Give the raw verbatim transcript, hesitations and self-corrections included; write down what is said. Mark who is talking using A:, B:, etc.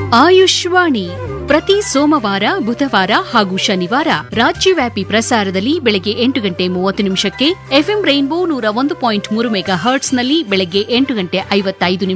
A: ಆಯುಷ್ವಾಣಿ ಪ್ರತಿ ಸೋಮವಾರ ಬುಧವಾರ ಹಾಗೂ ಶನಿವಾರ ರಾಜ್ಯವ್ಯಾಪಿ ಪ್ರಸಾರದಲ್ಲಿ ಬೆಳಗ್ಗೆ ಎಂಟು ಗಂಟೆ ಮೂವತ್ತು ನಿಮಿಷಕ್ಕೆ ಎಫ್ಎಂ ರೈನ್ಬೋ ನೂರ ಒಂದು ಪಾಯಿಂಟ್ ಮೂರು ಮೆಗಾ ಹರ್ಟ್ಸ್ನಲ್ಲಿ ಬೆಳಗ್ಗೆ ಎಂಟು ಗಂಟೆ ಐವತ್ತೈದು